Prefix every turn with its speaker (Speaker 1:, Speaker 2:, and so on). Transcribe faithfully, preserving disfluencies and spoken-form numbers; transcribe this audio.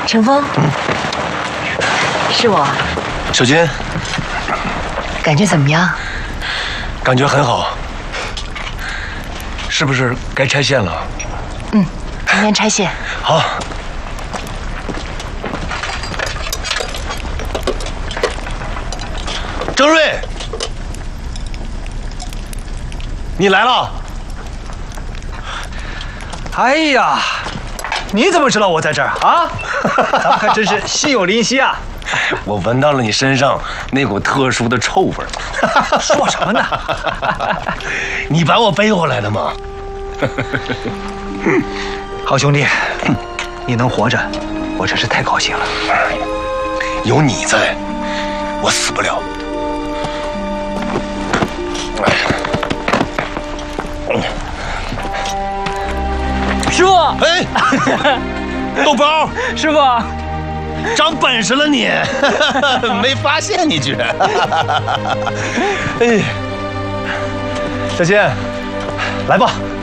Speaker 1: 陈峰，嗯，是我。
Speaker 2: 小金，
Speaker 1: 感觉怎么样？
Speaker 2: 感觉很好。是不是该拆线了？
Speaker 1: 嗯，今天拆线。
Speaker 2: 好。郑瑞，你来了。
Speaker 3: 哎呀，你怎么知道我在这儿啊？咱们还真是心有灵犀啊！
Speaker 2: 我闻到了你身上那股特殊的臭味儿。
Speaker 3: 说什么呢？
Speaker 2: 你把我背回来的吗？
Speaker 3: 好兄弟，你能活着，我真是太高兴了。
Speaker 2: 有你在，我死不了。
Speaker 3: 师傅，
Speaker 2: 哎，豆包，
Speaker 3: 师傅，
Speaker 2: 长本事了你，没发现你居然。哎，小金，来吧。